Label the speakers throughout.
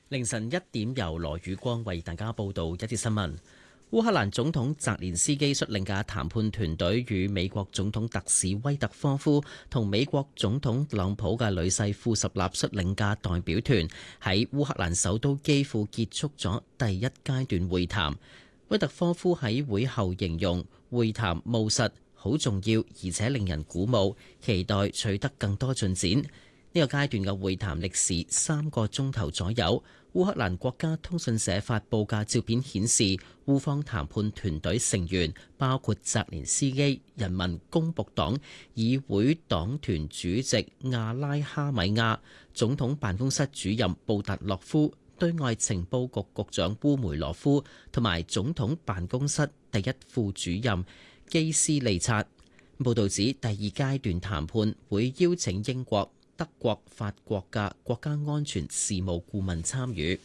Speaker 1: 凌晨1點，由羅宇光為大家報道一節新聞。烏克蘭總統澤連斯基率領嘅談判團隊與美國總統特使威特科夫同美國總統特朗普嘅女婿庫什納率領嘅代表團喺烏克蘭首都基輔結束咗第一階段會談。威特科夫喺會後形容會談務實、好重要，而且令人鼓舞，期待取得更多進展。呢個階段嘅會談歷時3個鐘頭左右。烏克蘭國家通訊社發布嘅照片顯示，烏方談判團隊成員包括澤連斯基、人民公僕黨議會黨團主席亞拉哈米亞、總統辦公室主任布達洛夫、對外情報局局長烏梅羅夫同埋總統辦公室第一副主任基斯利察。報導指，第二階段談判會邀請英國、德國、法國嘅國家安全事務顧問參與。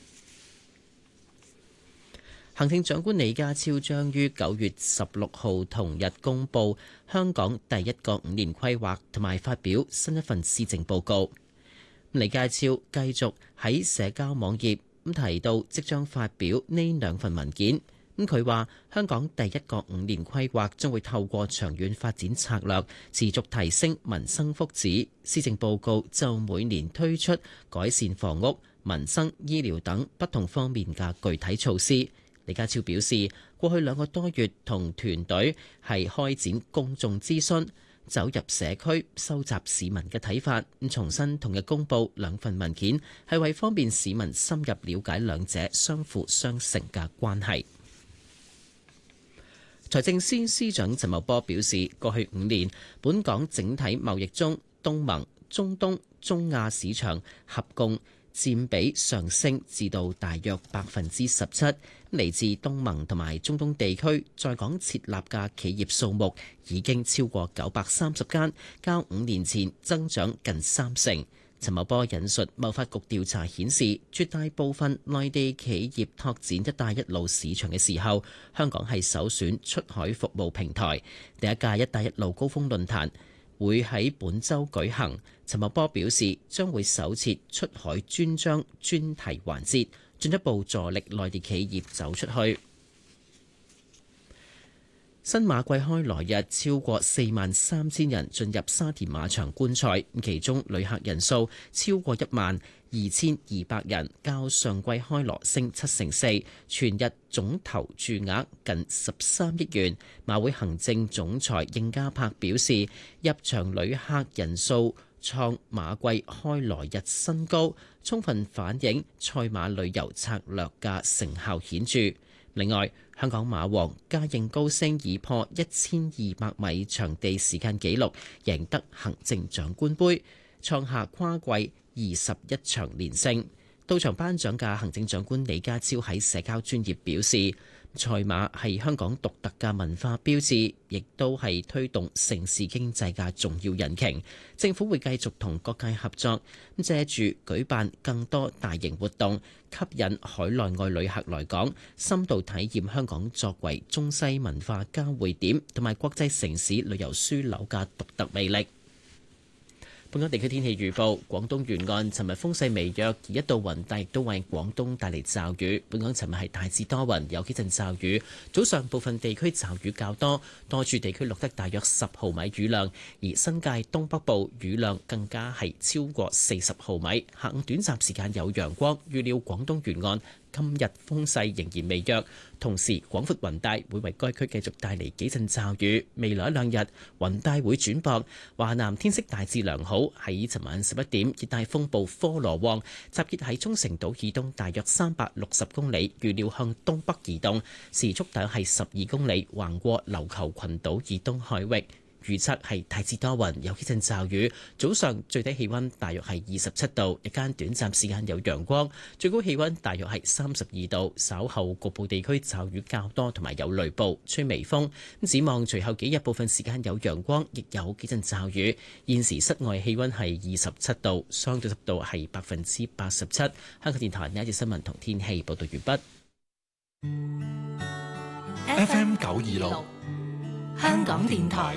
Speaker 1: 行政長官李家超將於9月16號同日公布香港第一個5年規劃，同埋發表新一份施政報告。李家超繼續喺社交網頁提到，即將發表呢2份文件。佢話香港第一個5年規劃將會透過長遠發展策略，持續提升民生福祉。施政報告就每年推出改善房屋、民生、醫療等不同方面嘅具體措施。李家超表示，過去2個多月同團隊係開展公眾諮詢，走入社區收集市民嘅睇法。重新同日公佈2份文件，係為方便市民深入了解兩者相輔相成嘅關係。財政司司長陳茂波表示，過去5年，本港整體貿易中東盟、中東、中亞市場合共佔比上升至到大約17%。嚟自東盟同埋中東地區在港設立嘅企業數目已經超過930間，較5年前增長近30%。陳茂波引述貿發局調查顯示，絕大部分內地企業拓展一帶一路市場嘅時候，香港係首選出海服務平台。第一屆一帶一路高峰論壇會喺本週舉行。陳茂波表示，將會首設出海專章專題環節，進一步助力內地企業走出去。新馬季開來日，超過43000人進入沙田馬場觀賽，其中旅客人數超過12200人，較上季開鑼升4%，全日總投注額近13億元。馬會行政總裁應家柏表示，入場旅客人數創馬季開鑼日新高，充分反映賽馬旅遊策略嘅成效顯著。另外，香港馬王嘉應高升已破1200米場地時間紀錄，贏得行政長官杯，創下跨季21場連勝。到場頒獎嘅行政長官李家超喺社交專頁表示，賽馬係香港獨特嘅文化標誌，亦都係推動城市經濟嘅重要引擎。政府會繼續同各界合作，借住舉辦更多大型活動，吸引海內外旅客來港，深度體驗香港作為中西文化交匯點同埋國際城市旅遊樞紐嘅獨特魅力。本港地區天氣預報，廣東沿岸尋日風勢微弱，而一道雲帶亦都為廣東帶嚟驟雨。本港尋日係大致多雲，有幾陣驟雨，早上部分地區驟雨較多，多處地區錄得大約10毫米雨量，而新界東北部雨量更加係超過40毫米。下午短暫時間有陽光，預料廣東沿岸今日風勢仍然微弱，同時廣闊雲帶會為該區繼續帶嚟幾陣驟雨。未來1-2日雲帶會轉薄，華南天色大致良好。喺尋晚11點，熱帶風暴科羅旺集結喺沖繩島以東大約360公里，預料向東北移動，時速大約係12公里，橫過琉球群島以東海域。預測係大致多雲，有幾陣驟雨。早上最低氣溫大約係27度，日間短暫時間有陽光，最高氣溫大約係32度。稍後局部地區驟雨較多，同埋有雷暴，吹微風。展望隨後幾日部分時間有陽光，亦有幾陣驟雨。現時室外氣溫係27度，相對濕度係87%。香港電台呢一節新聞同天氣報道完畢。
Speaker 2: FM 926香港電台